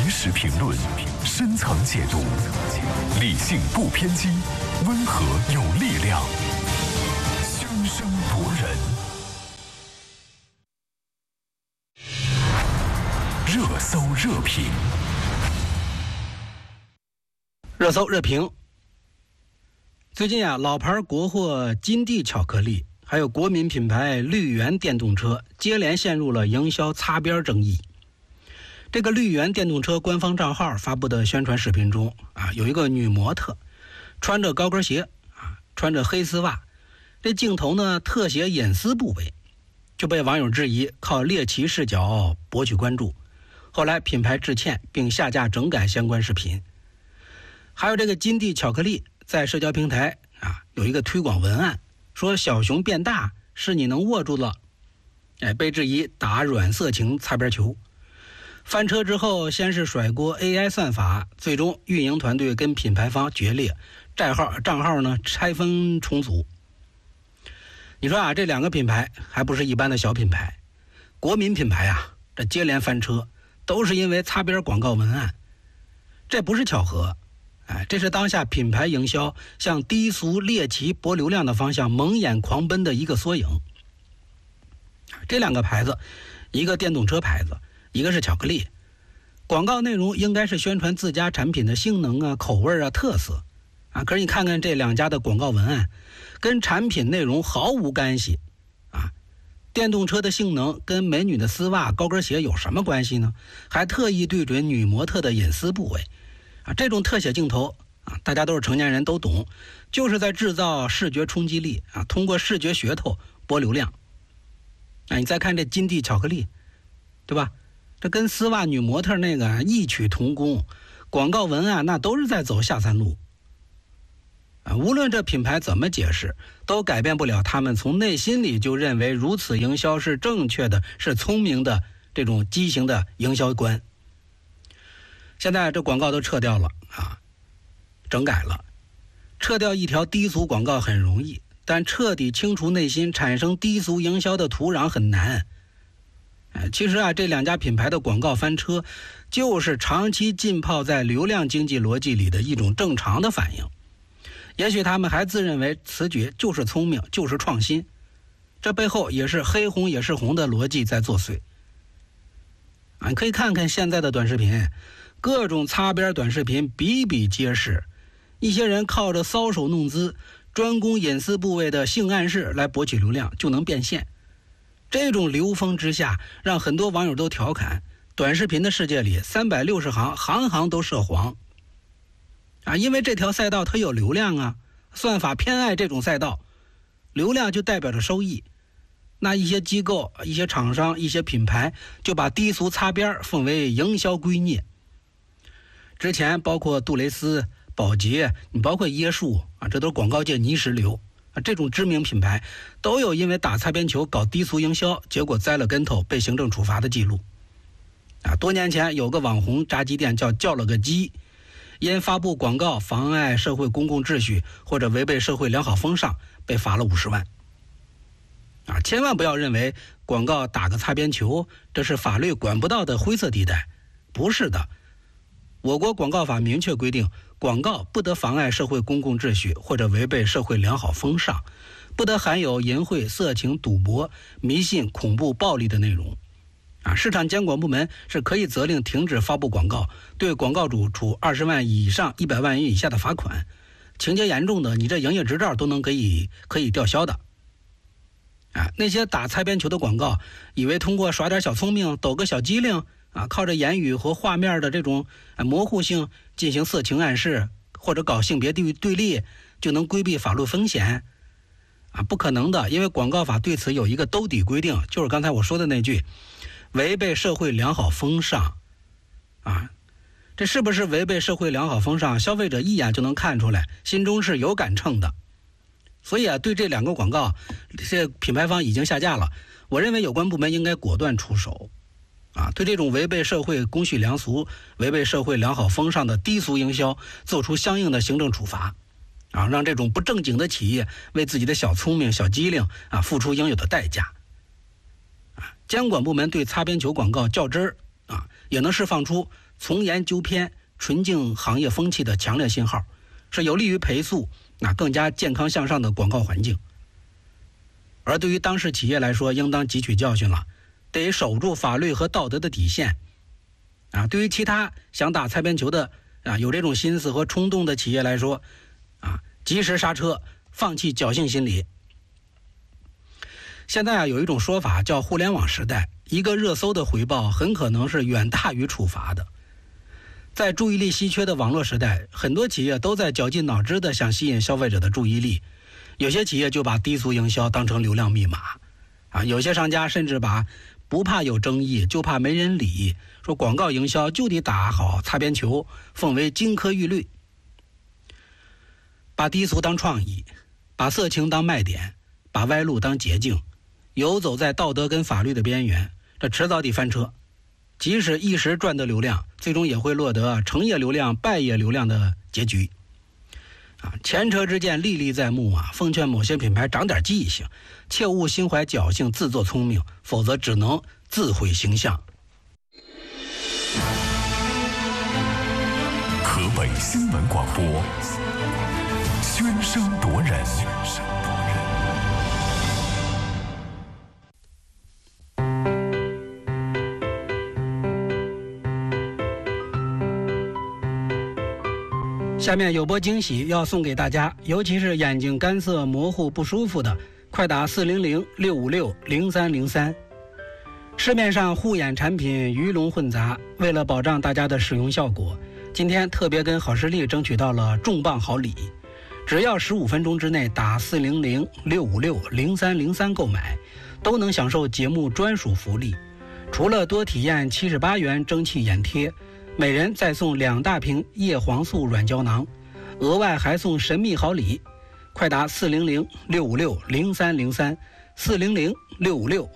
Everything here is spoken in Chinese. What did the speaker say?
及时评论，深层解读，理性不偏激，温和有力量，炯声夺人。热搜热评， 热搜热评。最近老牌国货金地巧克力还有国民品牌绿源电动车接连陷入了营销擦边争议。这个绿源电动车官方账号发布的宣传视频中有一个女模特穿着高跟鞋穿着黑丝袜，这镜头呢特写隐私部位，就被网友质疑靠猎奇视角博取关注。后来品牌致歉并下架整改相关视频。还有这个金地巧克力在社交平台有一个推广文案，说小熊变大是你能握住了，被质疑打软色情擦边球。翻车之后先是甩锅 AI 算法，最终运营团队跟品牌方决裂，账号呢拆分重组。你说这两个品牌还不是一般的小品牌，国民品牌这接连翻车都是因为擦边广告文案，这不是巧合，这是当下品牌营销向低俗猎奇博流量的方向蒙眼狂奔的一个缩影。这两个牌子，一个电动车牌子，一个是巧克力，广告内容应该是宣传自家产品的性能口味特色可是你看看这两家的广告文案，跟产品内容毫无干系电动车的性能跟美女的丝袜高跟鞋有什么关系呢？还特意对准女模特的隐私部位这种特写镜头大家都是成年人都懂，就是在制造视觉冲击力通过视觉噱头博流量你再看这金地巧克力，对吧？这跟丝袜女模特那个异曲同工，广告文案那都是在走下三路无论这品牌怎么解释，都改变不了他们从内心里就认为如此营销是正确的，是聪明的这种畸形的营销观。现在这广告都撤掉了整改了。撤掉一条低俗广告很容易，但彻底清除内心产生低俗营销的土壤很难。其实这两家品牌的广告翻车，就是长期浸泡在流量经济逻辑里的一种正常的反应。也许他们还自认为此举就是聪明，就是创新，这背后也是黑红也是红的逻辑在作祟。你可以看看现在的短视频，各种擦边短视频比比皆是，一些人靠着搔首弄姿，专攻隐私部位的性暗示来博取流量就能变现。这种流风之下，让很多网友都调侃，短视频的世界里360行，行行都涉黄因为这条赛道它有流量算法偏爱这种赛道，流量就代表着收益。那一些机构、一些厂商、一些品牌就把低俗擦边奉为营销圭臬。之前包括杜蕾斯、宝洁，你包括椰树这都是广告界泥石流这种知名品牌都有因为打擦边球搞低俗营销，结果栽了跟头被行政处罚的记录多年前有个网红炸鸡店叫了个鸡，因发布广告妨碍社会公共秩序或者违背社会良好风尚，被罚了50万千万不要认为广告打个擦边球这是法律管不到的灰色地带，不是的。我国广告法明确规定，广告不得妨碍社会公共秩序或者违背社会良好风尚，不得含有淫秽、色情、赌博、迷信、恐怖、暴力的内容市场监管部门是可以责令停止发布广告，对广告主处20万以上100万元以下的罚款，情节严重的你这营业执照都能可以吊销的那些打擦边球的广告，以为通过耍点小聪明，抖个小机灵靠着言语和画面的这种模糊性进行色情暗示或者搞性别对立，就能规避法律风险不可能的。因为广告法对此有一个兜底规定，就是刚才我说的那句违背社会良好风尚这是不是违背社会良好风尚，消费者一眼就能看出来，心中是有杆秤的。所以对这两个广告，这品牌方已经下架了，我认为有关部门应该果断出手对这种违背社会公序良俗、违背社会良好风尚的低俗营销做出相应的行政处罚让这种不正经的企业为自己的小聪明、小机灵付出应有的代价监管部门对擦边球广告较真也能释放出从严纠偏、纯净行业风气的强烈信号，是有利于培塑更加健康向上的广告环境。而对于当事企业来说，应当汲取教训了，得守住法律和道德的底线。对于其他想打擦边球的有这种心思和冲动的企业来说，及时刹车，放弃侥幸心理。现在有一种说法叫互联网时代，一个热搜的回报很可能是远大于处罚的。在注意力稀缺的网络时代，很多企业都在绞尽脑汁地想吸引消费者的注意力，有些企业就把低俗营销当成流量密码，有些商家甚至把不怕有争议，就怕没人理，说广告营销就得打好擦边球，奉为金科玉律。把低俗当创意，把色情当卖点，把歪路当捷径，游走在道德跟法律的边缘，这迟早得翻车。即使一时赚得流量，最终也会落得成也流量败也流量的结局。前车之鉴历历在目奉劝某些品牌长点记性，切勿心怀侥幸自作聪明，否则只能自毁形象。 河北新闻广播，喧声夺人。 下面有波惊喜要送给大家，尤其是眼睛干涩模糊不舒服的，快打400-656-0303。市面上护眼产品鱼龙混杂，为了保障大家的使用效果，今天特别跟好视力争取到了重磅好礼，只要15分钟之内打400-656-0303购买，都能享受节目专属福利。除了多体验78元蒸汽眼贴，每人再送2大瓶叶黄素软胶囊，额外还送神秘好礼，快打400-656-0303，400-656